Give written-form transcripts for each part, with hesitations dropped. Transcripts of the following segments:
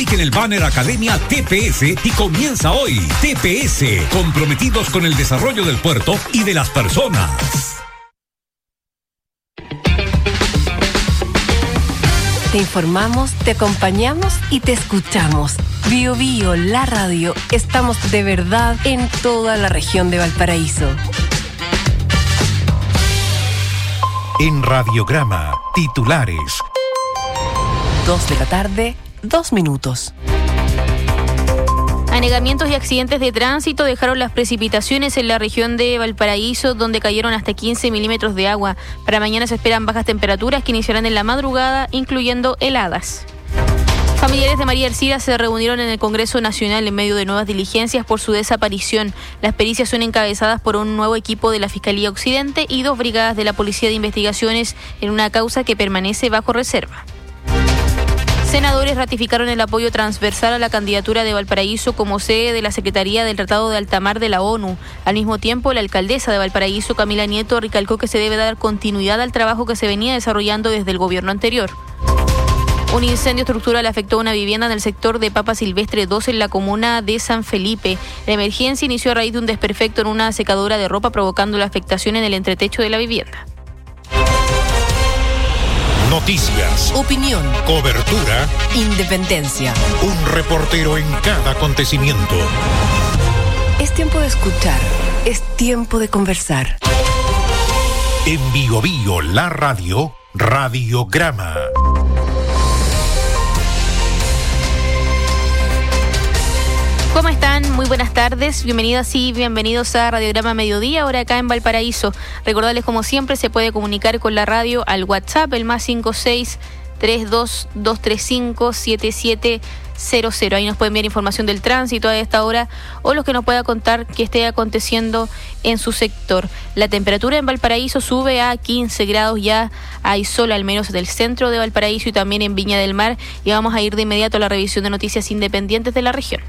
clic en el banner Academia TPS y comienza hoy. TPS, comprometidos con el desarrollo del puerto y de las personas. Te informamos, te acompañamos y te escuchamos. Bio Bio, la radio. Estamos de verdad en toda la región de Valparaíso. En Radiograma, titulares. 2 de la tarde, 2 minutos. Anegamientos y accidentes de tránsito dejaron las precipitaciones en la región de Valparaíso, donde cayeron hasta 15 milímetros de agua. Para mañana se esperan bajas temperaturas que iniciarán en la madrugada, incluyendo heladas. Familiares de María Ercira se reunieron en el Congreso Nacional en medio de nuevas diligencias por su desaparición. Las pericias son encabezadas por un nuevo equipo de la Fiscalía Occidente y 2 brigadas de la Policía de Investigaciones en una causa que permanece bajo reserva. Senadores ratificaron el apoyo transversal a la candidatura de Valparaíso como sede de la Secretaría del Tratado de Alta Mar de la ONU. Al mismo tiempo, la alcaldesa de Valparaíso, Camila Nieto, recalcó que se debe dar continuidad al trabajo que se venía desarrollando desde el gobierno anterior. Un incendio estructural afectó una vivienda en el sector de Papa Silvestre 2 en la comuna de San Felipe. La emergencia inició a raíz de un desperfecto en una secadora de ropa, provocando la afectación en el entretecho de la vivienda. Noticias, Opinión, cobertura, independencia. un reportero en cada acontecimiento. Es tiempo de escuchar, es tiempo de conversar. En Bio Bio, la radio, Radiograma. ¿Cómo están? Muy buenas tardes, bienvenidas y bienvenidos a Radiograma Mediodía, ahora acá en Valparaíso. Recordarles, como siempre, se puede comunicar con la radio al WhatsApp, el +56 32 235 7700. Ahí nos pueden enviar información del tránsito a esta hora o lo que nos pueda contar que esté aconteciendo en su sector. La temperatura en Valparaíso sube a 15 grados, ya hay sol al menos en el centro de Valparaíso y también en Viña del Mar, y vamos a ir de inmediato a la revisión de noticias independientes de la región.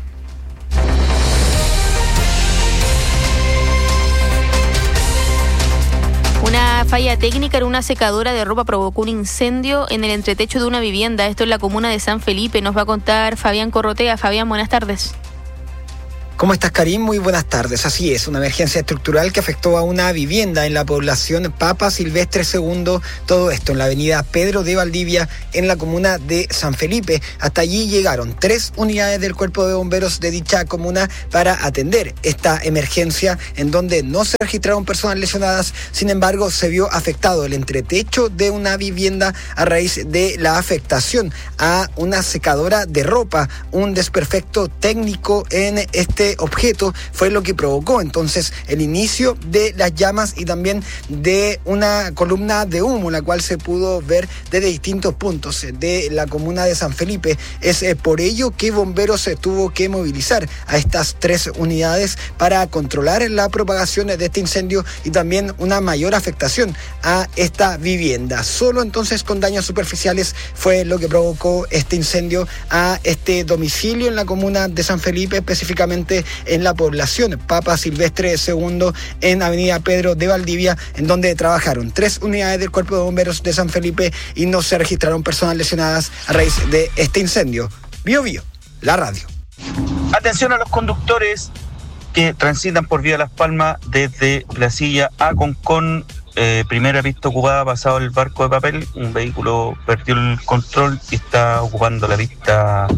Una falla técnica en una secadora de ropa provocó un incendio en el entretecho de una vivienda. Esto en la comuna de San Felipe. Nos va a contar Fabián Corrotea. Fabián, buenas tardes. ¿Cómo estás, Karim? Muy buenas tardes. Así es, una emergencia estructural que afectó a una vivienda en la población Papa Silvestre II, todo esto en la avenida Pedro de Valdivia, en la comuna de San Felipe. Hasta allí llegaron 3 unidades del Cuerpo de Bomberos de dicha comuna para atender esta emergencia, en donde no se registraron personas lesionadas. Sin embargo, se vio afectado el entretecho de una vivienda a raíz de la afectación a una secadora de ropa. Un desperfecto técnico en este objeto fue lo que provocó entonces el inicio de las llamas y también de una columna de humo, la cual se pudo ver desde distintos puntos de la comuna de San Felipe. Es por ello que bomberos tuvo que movilizar a estas 3 unidades para controlar la propagación de este incendio y también una mayor afectación a esta vivienda. Solo entonces con daños superficiales fue lo que provocó este incendio a este domicilio en la comuna de San Felipe, específicamente en la población Papa Silvestre II, en avenida Pedro de Valdivia, en donde trabajaron 3 unidades del Cuerpo de Bomberos de San Felipe y no se registraron personas lesionadas a raíz de este incendio. Bio Bio, la radio. Atención a los conductores que transitan por vía Las Palmas desde Placilla a Concón. Primera pista ocupada, pasado el barco de papel, un vehículo perdió el control y está ocupando la pista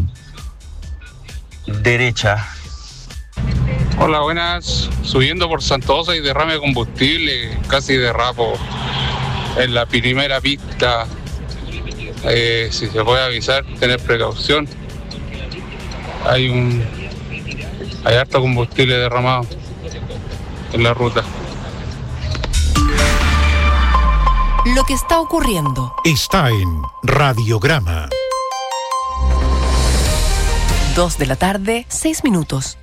derecha. Hola, buenas. Subiendo por Santosa y derrame de combustible, casi derrapo en la primera pista. Si se puede avisar, tener precaución. Hay harto combustible derramado en la ruta. Lo que está ocurriendo Está en Radiograma. 2 de la tarde, 6 minutos.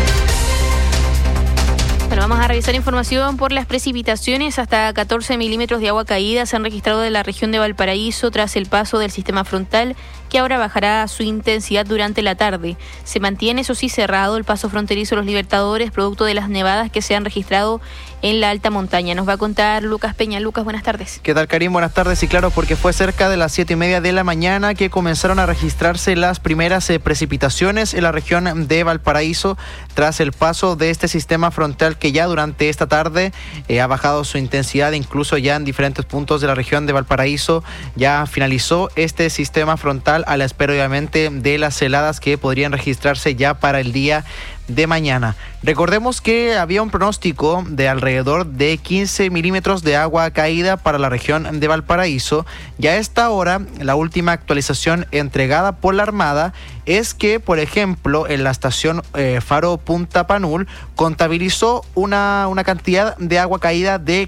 Bueno, vamos a revisar información por las precipitaciones. Hasta 14 milímetros de agua caída se han registrado en la región de Valparaíso tras el paso del sistema frontal, que ahora bajará su intensidad durante la tarde. Se mantiene, eso sí, cerrado el paso fronterizo Los Libertadores, producto de las nevadas que se han registrado en la alta montaña. Nos va a contar Lucas Peña. Lucas, buenas tardes. ¿Qué tal, Karim? Buenas tardes. Y claro, porque fue cerca de las 7:30 de la mañana que comenzaron a registrarse las primeras precipitaciones en la región de Valparaíso tras el paso de este sistema frontal que ya durante esta tarde ha bajado su intensidad, incluso ya en diferentes puntos de la región de Valparaíso ya finalizó este sistema frontal a la espera obviamente de las heladas que podrían registrarse ya para el día de mañana. Recordemos que había un pronóstico de alrededor de 15 milímetros de agua caída para la región de Valparaíso. Y a esta hora, la última actualización entregada por la Armada es que, por ejemplo, en la estación Faro Punta Panul contabilizó una cantidad de agua caída de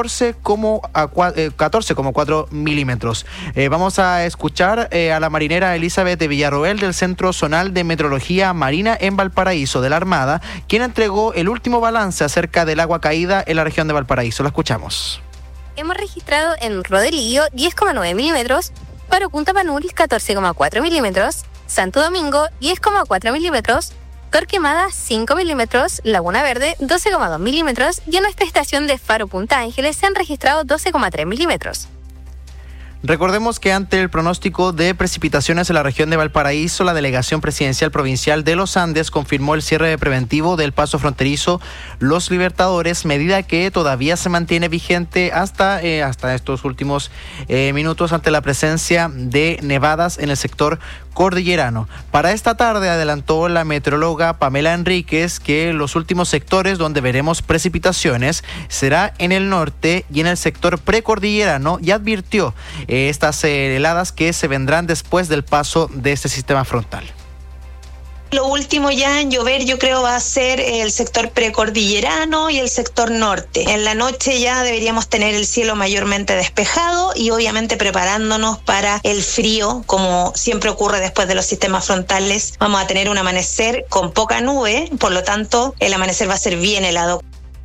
14,4 milímetros. Vamos a escuchar a la marinera Elizabeth de Villarroel del Centro Zonal de Meteorología Marina en Valparaíso de la Armada, quien entregó el último balance acerca del agua caída en la región de Valparaíso. La escuchamos. Hemos registrado en Rodeligo 10,9 milímetros, Faro Punta Panul 14,4 milímetros, Santo Domingo 10,4 milímetros, Torquemada 5 milímetros, Laguna Verde 12,2 milímetros y en nuestra estación de Faro Punta Ángeles se han registrado 12,3 milímetros. Recordemos que ante el pronóstico de precipitaciones en la región de Valparaíso, la Delegación Presidencial Provincial de los Andes confirmó el cierre preventivo del paso fronterizo Los Libertadores, medida que todavía se mantiene vigente hasta estos últimos minutos ante la presencia de nevadas en el sector cordillerano. Para esta tarde adelantó la meteoróloga Pamela Enríquez que los últimos sectores donde veremos precipitaciones será en el norte y en el sector precordillerano y advirtió estas heladas que se vendrán después del paso de este sistema frontal. Lo último ya en llover yo creo va a ser el sector precordillerano y el sector norte. En la noche ya deberíamos tener el cielo mayormente despejado y obviamente preparándonos para el frío, como siempre ocurre después de los sistemas frontales. Vamos a tener un amanecer con poca nube, por lo tanto el amanecer va a ser bien helado.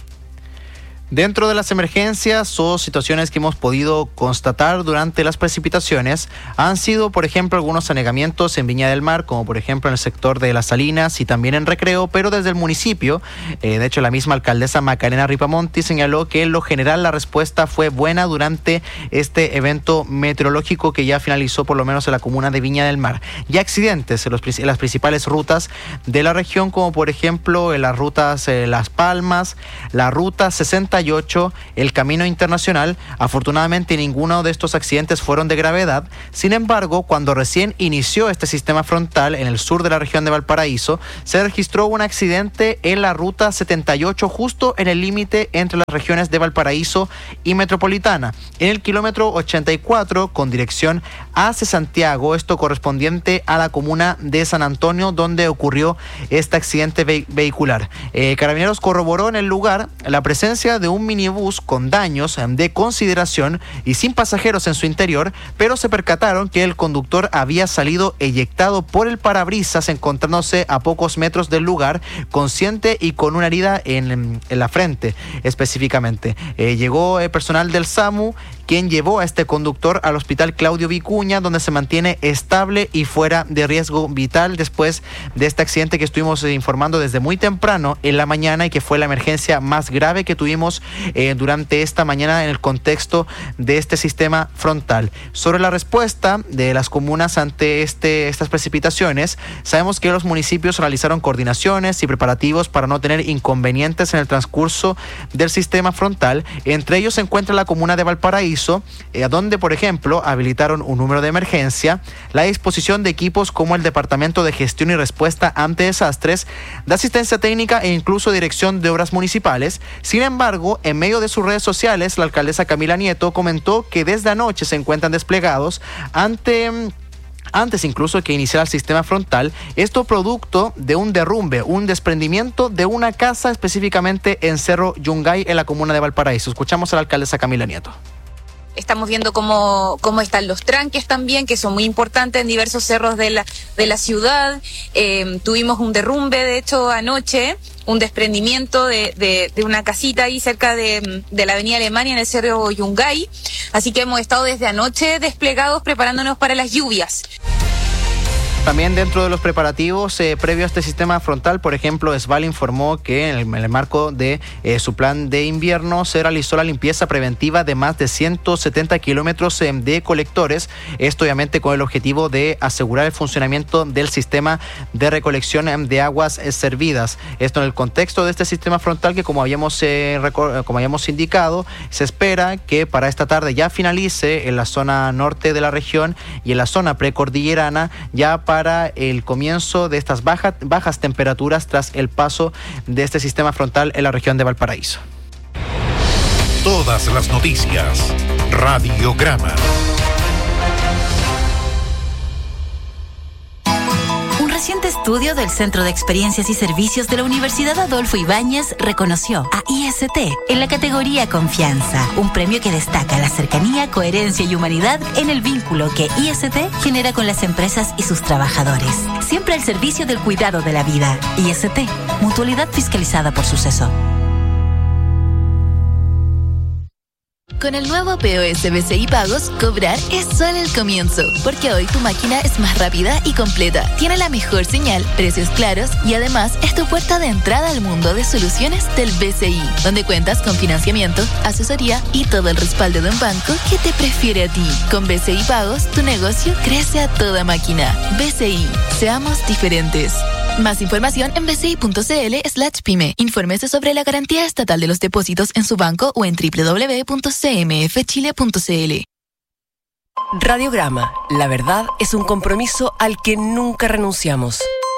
Dentro de las emergencias o situaciones que hemos podido constatar durante las precipitaciones han sido, por ejemplo, algunos anegamientos en Viña del Mar, como por ejemplo en el sector de Las Salinas y también en Recreo, pero desde el municipio, de hecho la misma alcaldesa Macarena Ripamonti señaló que en lo general la respuesta fue buena durante este evento meteorológico que ya finalizó por lo menos en la comuna de Viña del Mar. Y accidentes en las principales rutas de la región, como por ejemplo en las rutas Las Palmas, la ruta 68, el Camino Internacional. Afortunadamente ninguno de estos accidentes fueron de gravedad. Sin embargo, cuando recién inició este sistema frontal en el sur de la región de Valparaíso, se registró un accidente en la ruta 78 justo en el límite entre las regiones de Valparaíso y Metropolitana, en el kilómetro 84 con dirección hacia Santiago, esto correspondiente a la comuna de San Antonio, donde ocurrió este accidente vehicular. Carabineros corroboró en el lugar la presencia de un minibús con daños de consideración y sin pasajeros en su interior, pero se percataron que el conductor había salido eyectado por el parabrisas, encontrándose a pocos metros del lugar, consciente y con una herida en la frente específicamente. Llegó personal del SAMU, quien llevó a este conductor al hospital Claudio Vicuña, donde se mantiene estable y fuera de riesgo vital después de este accidente que estuvimos informando desde muy temprano en la mañana y que fue la emergencia más grave que tuvimos durante esta mañana en el contexto de este sistema frontal. Sobre la respuesta de las comunas ante estas precipitaciones, sabemos que los municipios realizaron coordinaciones y preparativos para no tener inconvenientes en el transcurso del sistema frontal. Entre ellos se encuentra la comuna de Valparaíso, donde, por ejemplo, habilitaron un número de emergencia, la disposición de equipos como el Departamento de Gestión y Respuesta ante Desastres, de asistencia técnica e incluso dirección de obras municipales. Sin embargo, en medio de sus redes sociales, la alcaldesa Camila Nieto comentó que desde anoche se encuentran desplegados antes incluso que iniciara el sistema frontal, esto producto de un derrumbe, un desprendimiento de una casa específicamente en Cerro Yungay, en la comuna de Valparaíso. Escuchamos a la alcaldesa Camila Nieto. Estamos viendo cómo están los tranques también, que son muy importantes en diversos cerros de la ciudad. Tuvimos un derrumbe, de hecho, anoche, un desprendimiento de una casita ahí cerca de la avenida Alemania en el Cerro Yungay. Así que hemos estado desde anoche desplegados preparándonos para las lluvias. También dentro de los preparativos previo a este sistema frontal, por ejemplo, Esval informó que en el marco de su plan de invierno se realizó la limpieza preventiva de más de 170 kilómetros de colectores, esto obviamente con el objetivo de asegurar el funcionamiento del sistema de recolección de aguas servidas. Esto en el contexto de este sistema frontal que, como habíamos indicado, se espera que para esta tarde ya finalice en la zona norte de la región y en la zona precordillerana, ya para el comienzo de estas bajas temperaturas tras el paso de este sistema frontal en la región de Valparaíso. Todas las noticias. Radiograma. Un reciente estudio del Centro de Experiencias y Servicios de la Universidad Adolfo Ibáñez reconoció a IST en la categoría Confianza, un premio que destaca la cercanía, coherencia y humanidad en el vínculo que IST genera con las empresas y sus trabajadores. Siempre al servicio del cuidado de la vida. IST, mutualidad fiscalizada por Suceso. Con el nuevo POS BCI Pagos, cobrar es solo el comienzo, porque hoy tu máquina es más rápida y completa, tiene la mejor señal, precios claros y además es tu puerta de entrada al mundo de soluciones del BCI, donde cuentas con financiamiento, asesoría y todo el respaldo de un banco que te prefiere a ti. Con BCI Pagos, tu negocio crece a toda máquina. BCI, seamos diferentes. Más información en bci.cl/pyme. Infórmese sobre la garantía estatal de los depósitos en su banco o en www.cmfchile.cl. Radiograma. La verdad es un compromiso al que nunca renunciamos.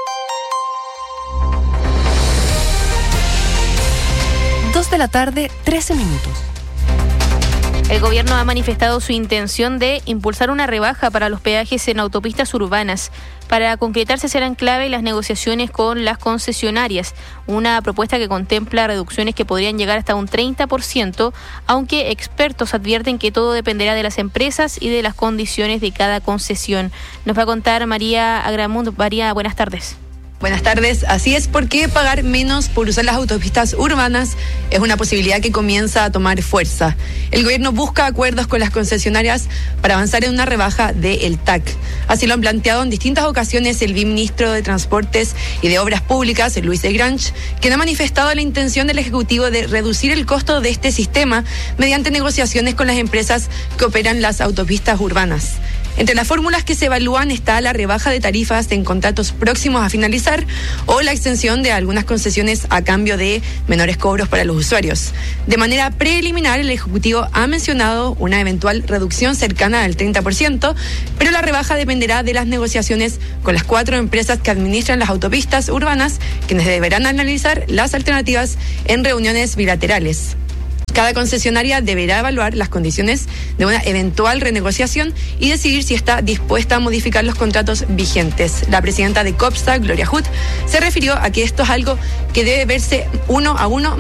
Dos de la tarde, 13 minutos. El gobierno ha manifestado su intención de impulsar una rebaja para los peajes en autopistas urbanas. Para concretarse serán clave las negociaciones con las concesionarias, una propuesta que contempla reducciones que podrían llegar hasta un 30%, aunque expertos advierten que todo dependerá de las empresas y de las condiciones de cada concesión. Nos va a contar María Agramund. María, buenas tardes. Buenas tardes. Así es, porque pagar menos por usar las autopistas urbanas es una posibilidad que comienza a tomar fuerza. El gobierno busca acuerdos con las concesionarias para avanzar en una rebaja del TAC. Así lo han planteado en distintas ocasiones el viceministro de Transportes y de Obras Públicas, Luis de Grange, quien ha manifestado la intención del Ejecutivo de reducir el costo de este sistema mediante negociaciones con las empresas que operan las autopistas urbanas. Entre las fórmulas que se evalúan está la rebaja de tarifas en contratos próximos a finalizar o la extensión de algunas concesiones a cambio de menores cobros para los usuarios. De manera preliminar, el Ejecutivo ha mencionado una eventual reducción cercana al 30%, pero la rebaja dependerá de las negociaciones con las 4 empresas que administran las autopistas urbanas, quienes deberán analizar las alternativas en reuniones bilaterales. Cada concesionaria deberá evaluar las condiciones de una eventual renegociación y decidir si está dispuesta a modificar los contratos vigentes. La presidenta de COPSA, Gloria Hood, se refirió a que esto es algo que debe verse uno a uno